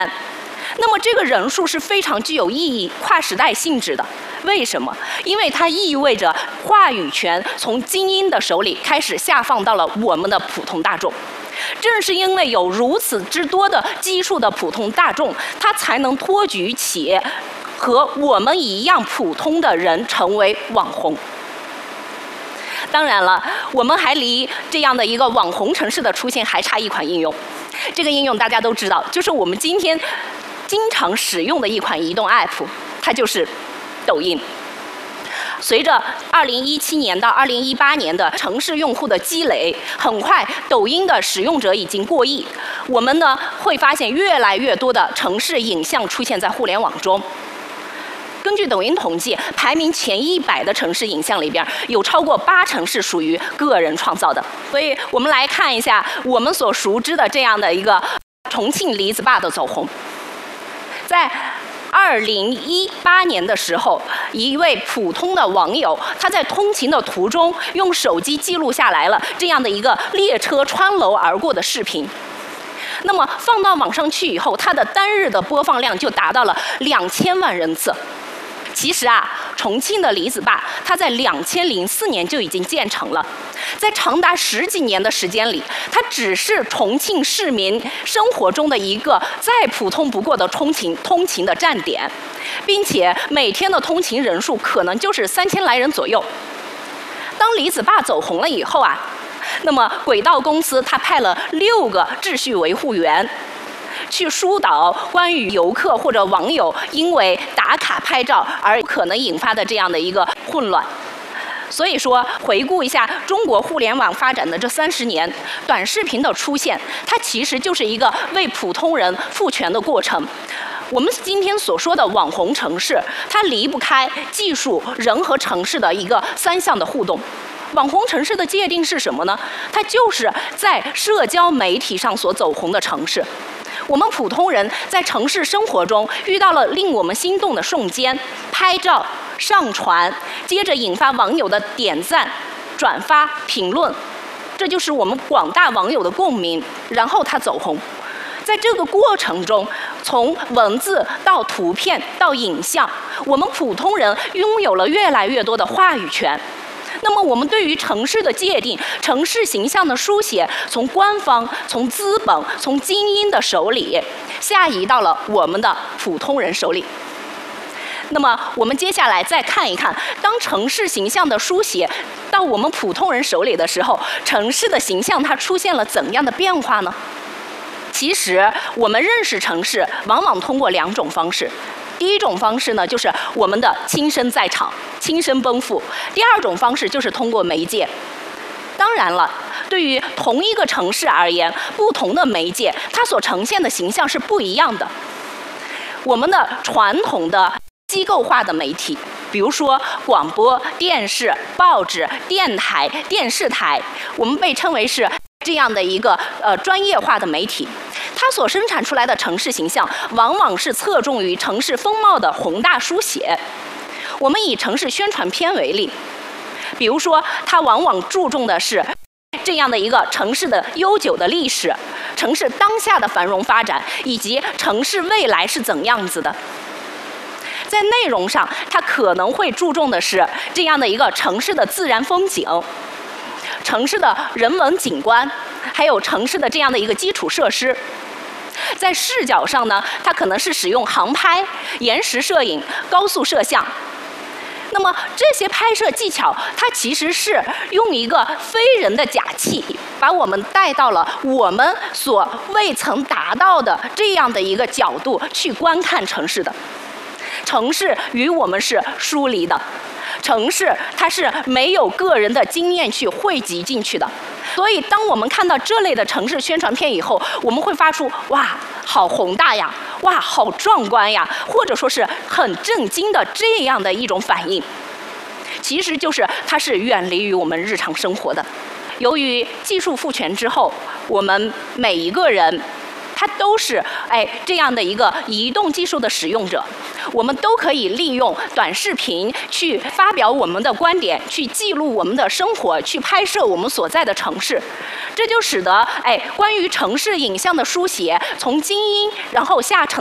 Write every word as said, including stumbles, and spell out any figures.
那么这个人数是非常具有意义、跨时代性质的。为什么？因为它意味着话语权从精英的手里开始下放到了我们的普通大众。正是因为有如此之多的基数的普通大众，它才能托举起和我们一样普通的人成为网红。当然了，我们还离这样的一个网红城市的出现还差一款应用。这个应用大家都知道，就是我们今天经常使用的一款移动 App， 它就是抖音。随着二零一七年到二零一八年的城市用户的积累，很快抖音的使用者已经过亿。我们呢会发现越来越多的城市影像出现在互联网中。根据抖音统计，排名前一百的城市影像里边，有超过八成是属于个人创造的。所以我们来看一下我们所熟知的这样的一个重庆李子坝的走红。在二零一八年的时候，一位普通的网友，他在通勤的途中用手机记录下来了这样的一个列车穿楼而过的视频。那么放到网上去以后，它的单日的播放量就达到了两千万人次。其实啊，重庆的李子坝，它在两千零四年就已经建成了，在长达十几年的时间里，它只是重庆市民生活中的一个再普通不过的通勤通勤的站点，并且每天的通勤人数可能就是三千来人左右。当李子坝走红了以后啊，那么轨道公司它派了六个秩序维护员，去疏导关于游客或者网友因为打卡拍照而可能引发的这样的一个混乱。所以说，回顾一下中国互联网发展的这三十年，短视频的出现，它其实就是一个为普通人赋权的过程。我们今天所说的网红城市，它离不开技术、人和城市的一个三项的互动。网红城市的界定是什么呢？它就是在社交媒体上所走红的城市。我们普通人在城市生活中遇到了令我们心动的瞬间，拍照、上传，接着引发网友的点赞、转发、评论，这就是我们广大网友的共鸣，然后它走红。在这个过程中，从文字到图片到影像，我们普通人拥有了越来越多的话语权。那么我们对于城市的界定、城市形象的书写，从官方、从资本、从精英的手里，下移到了我们的普通人手里。那么我们接下来再看一看，当城市形象的书写到我们普通人手里的时候，城市的形象它出现了怎样的变化呢？其实我们认识城市往往通过两种方式。第一种方式呢，就是我们的亲身在场、亲身奔赴；第二种方式就是通过媒介。当然了，对于同一个城市而言，不同的媒介它所呈现的形象是不一样的。我们的传统的机构化的媒体，比如说广播电视、报纸、电台、电视台，我们被称为是这样的一个呃专业化的媒体。它所生产出来的城市形象，往往是侧重于城市风貌的宏大书写。我们以城市宣传片为例，比如说，它往往注重的是这样的一个城市的悠久的历史、城市当下的繁荣发展，以及城市未来是怎样子的。在内容上，它可能会注重的是这样的一个城市的自然风景、城市的人文景观，还有城市的这样的一个基础设施。在视角上呢，它可能是使用航拍、延时摄影、高速摄像。那么这些拍摄技巧，它其实是用一个非人的假器，把我们带到了我们所未曾达到的这样的一个角度去观看城市的。城市与我们是疏离的，城市它是没有个人的经验去汇集进去的。所以当我们看到这类的城市宣传片以后，我们会发出哇好宏大呀，哇好壮观呀，或者说是很震惊的这样的一种反应。其实就是它是远离于我们日常生活的。由于技术赋权之后，我们每一个人他都是哎这样的一个移动技术的使用者。 我们都可以利用短视频去发表我们的观点，去记录我们的生活，去拍摄我们所在的城市。这就使得，哎，关于城市影像的书写，从精英然后下沉